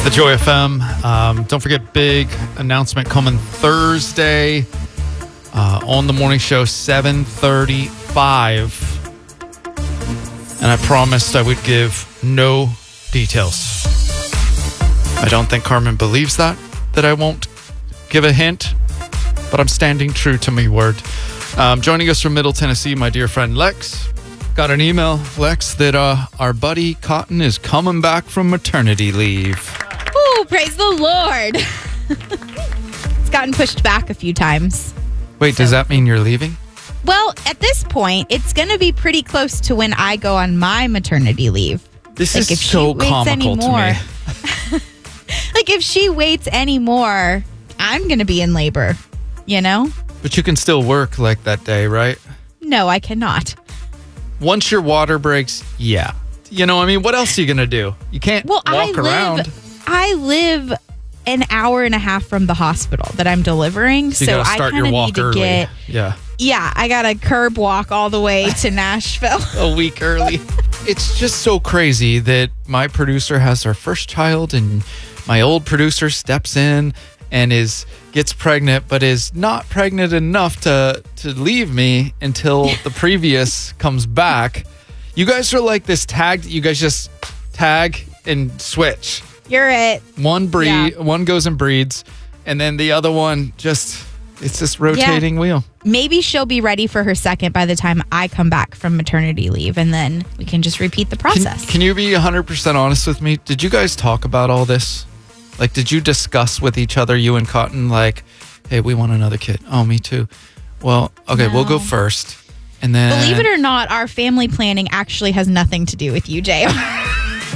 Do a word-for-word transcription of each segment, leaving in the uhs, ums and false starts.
the Joy F M. Um, don't forget, big announcement coming Thursday uh, on the morning show, seven thirty-five. And I promised I would give no details. I don't think Carmen believes that, that I won't give a hint, but I'm standing true to my word. Um, joining us from Middle Tennessee, my dear friend Lex. Got an email, Lex, that uh, our buddy Cotton is coming back from maternity leave. Ooh, praise the Lord. It's gotten pushed back a few times. Wait, so. Does that mean you're leaving? Well, at this point, it's going to be pretty close to when I go on my maternity leave. This like is if so she waits comical anymore, to me. Like, if she waits anymore, I'm going to be in labor, you know? But you can still work like that day, right? No, I cannot. Once your water breaks, yeah. You know, I mean, what else are you going to do? You can't well, walk I live, around. I live an hour and a half from the hospital that I'm delivering. So, you so gotta I start kind your of walk need to early. get... Yeah. Yeah, I got to curb walk all the way to Nashville. A week early. It's just so crazy that my producer has her first child and my old producer steps in and is gets pregnant, but is not pregnant enough to, to leave me until the previous comes back. You guys are like this tag. You guys just tag and switch. You're it. One breed, yeah. one goes and breeds, and then the other one just, it's this rotating yeah. wheel. Maybe she'll be ready for her second by the time I come back from maternity leave, and then we can just repeat the process. Can, can you be one hundred percent honest with me? Did you guys talk about all this? Like, did you discuss with each other, you and Cotton, like, hey, we want another kid. Oh, me too. Well, okay, no. we'll go first. And then... Believe it or not, our family planning actually has nothing to do with you, J R.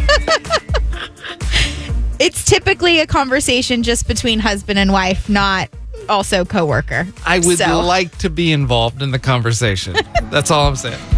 It's typically a conversation just between husband and wife, not also coworker. I would so. like to be involved in the conversation. That's all I'm saying.